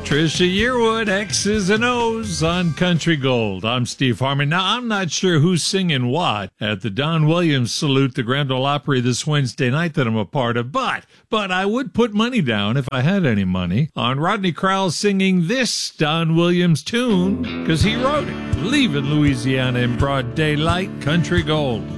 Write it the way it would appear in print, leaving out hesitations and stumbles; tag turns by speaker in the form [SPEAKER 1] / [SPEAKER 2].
[SPEAKER 1] Trisha Yearwood, X's and O's on Country Gold. I'm Steve Harmon. Now, I'm not sure who's singing what at the Don Williams salute, the Grand Ole Opry this Wednesday night that I'm a part of, but I would put money down, if I had any money, on Rodney Crowell singing this Don Williams tune, because he wrote it. Leaving Louisiana in broad daylight, Country Gold.